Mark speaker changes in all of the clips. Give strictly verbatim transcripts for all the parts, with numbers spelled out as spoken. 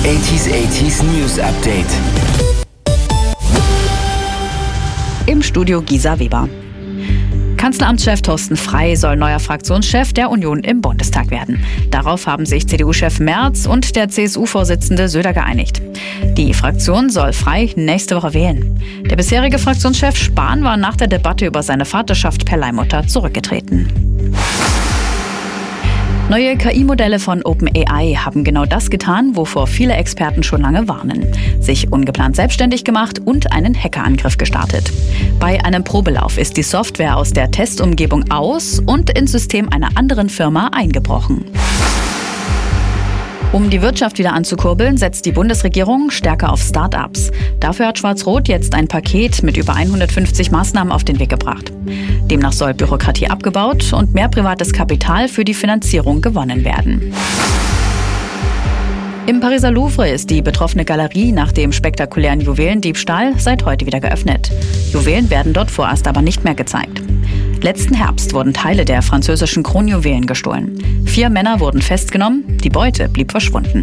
Speaker 1: achtziger achtziger News Update.
Speaker 2: Im Studio Gisa Weber. Kanzleramtschef Thorsten Frey soll neuer Fraktionschef der Union im Bundestag werden. Darauf haben sich C D U-Chef Merz und der C S U-Vorsitzende Söder geeinigt. Die Fraktion soll Frey nächste Woche wählen. Der bisherige Fraktionschef Spahn war nach der Debatte über seine Vaterschaft per Leihmutter zurückgetreten. Neue K I-Modelle von OpenAI haben genau das getan, wovor viele Experten schon lange warnen. Sich ungeplant selbstständig gemacht und einen Hackerangriff gestartet. Bei einem Probelauf ist die Software aus der Testumgebung aus und ins System einer anderen Firma eingebrochen. Um die Wirtschaft wieder anzukurbeln, setzt die Bundesregierung stärker auf Start-ups. Dafür hat Schwarz-Rot jetzt ein Paket mit über hundertfünfzig Maßnahmen auf den Weg gebracht. Demnach soll Bürokratie abgebaut und mehr privates Kapital für die Finanzierung gewonnen werden. Im Pariser Louvre ist die betroffene Galerie nach dem spektakulären Juwelendiebstahl seit heute wieder geöffnet. Juwelen werden dort vorerst aber nicht mehr gezeigt. Letzten Herbst wurden Teile der französischen Kronjuwelen gestohlen. Vier Männer wurden festgenommen, die Beute blieb verschwunden.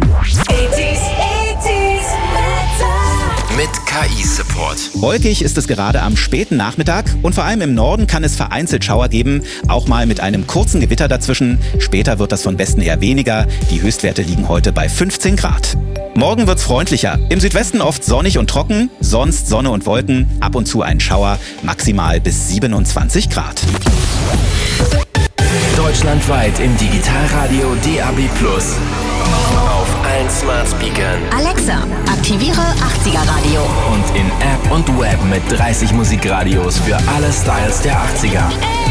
Speaker 1: Mit K I-Support.
Speaker 3: Wolkig ist es gerade am späten Nachmittag und vor allem im Norden kann es vereinzelt Schauer geben, auch mal mit einem kurzen Gewitter dazwischen. Später wird das von Westen eher weniger. Die Höchstwerte liegen heute bei fünfzehn Grad. Morgen wird's freundlicher. Im Südwesten oft sonnig und trocken, sonst Sonne und Wolken, ab und zu ein Schauer, maximal bis siebenundzwanzig Grad.
Speaker 1: Deutschlandweit im Digitalradio D A B plus. Auf allen Smart Speakern.
Speaker 4: Alexa, aktiviere achtziger Radio.
Speaker 1: Und in App und Web mit dreißig Musikradios für alle Styles der achtziger.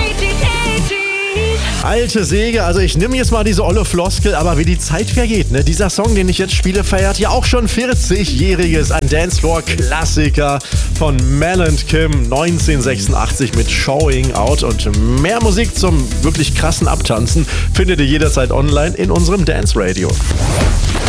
Speaker 5: Alte Säge, also ich nehme jetzt mal diese olle Floskel, aber wie die Zeit vergeht, ne? Dieser Song, den ich jetzt spiele, feiert ja auch schon vierzig-jähriges, ein Dancefloor-Klassiker von Mel and Kim neunzehnhundertsechsundachtzig mit Showing Out, und mehr Musik zum wirklich krassen Abtanzen findet ihr jederzeit online in unserem Dance Radio.